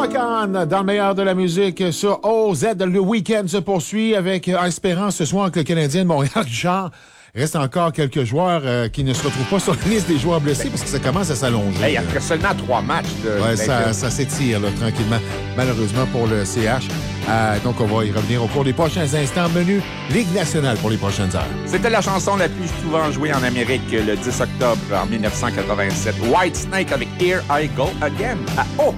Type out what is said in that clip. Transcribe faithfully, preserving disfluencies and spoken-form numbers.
Rock On dans le meilleur de la musique sur O Z. Le week-end se poursuit avec Espérance ce soir avec le Canadien de Montréal. Richard, reste encore quelques joueurs euh, qui ne se retrouvent pas sur la liste des joueurs blessés parce que ça commence à s'allonger. Hey, après seulement trois matchs. De, ouais, ça, ça s'étire là, tranquillement, malheureusement pour le C H. Euh, donc, on va y revenir au cours des prochains instants. Menu Ligue nationale pour les prochaines heures. C'était la chanson la plus souvent jouée en Amérique le dix octobre en mille neuf cent quatre-vingt-sept. Whitesnake avec Here I Go Again à O